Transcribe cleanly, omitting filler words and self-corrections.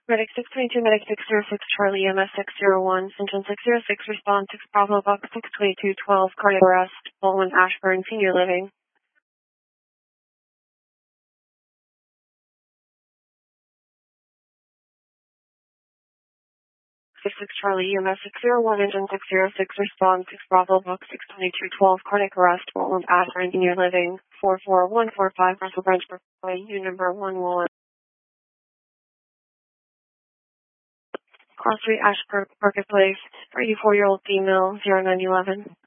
Medic 622, Medic 606, Charlie, EMS 601, Central 606, respond 6 Bravo, Box 62212, cardiac arrest, Baldwin Ashburn, Senior Living. 66 Charlie, EMS 601, Engine 606, respond 6 Bravo, Box 62212, cardiac arrest, Baldwin Ashburn, Senior Living, 44145, Russell Branch, U number 11. Cross Street, Ashburn Marketplace, 34-year-old female, 0911.